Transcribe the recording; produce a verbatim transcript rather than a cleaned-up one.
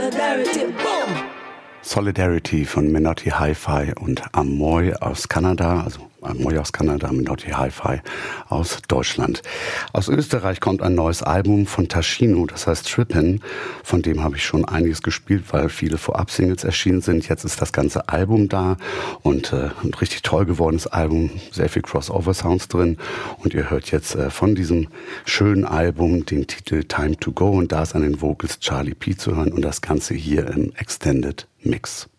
solidarity, boom! Solidarity von Menotti Hi-Fi und Amoy aus Kanada, also Amoy aus Kanada, Menotti Hi-Fi aus Deutschland. Aus Österreich kommt ein neues Album von Taschino, das heißt Trippin'. Von dem habe ich schon einiges gespielt, weil viele Vorab-Singles erschienen sind. Jetzt ist das ganze Album da und äh, ein richtig toll gewordenes Album, sehr viel Crossover-Sounds drin. Und ihr hört jetzt äh, von diesem schönen Album den Titel Time to Go und da ist an den Vocals Charlie P zu hören und das Ganze hier im Extended Mix.